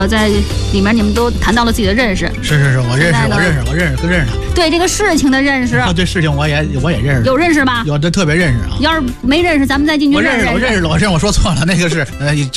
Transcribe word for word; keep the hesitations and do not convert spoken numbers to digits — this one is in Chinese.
在里面你们都谈到了自己的认识。 是是是，我认识，我认识，我认识，更认识他。 对这个事情的认识， 啊，对事情我也我也认识。 有认识吧？ 有的特别认识啊。 要是没认识，咱们再进去认识。 我认识了，我认识了，我认识我说错了，那个是呃。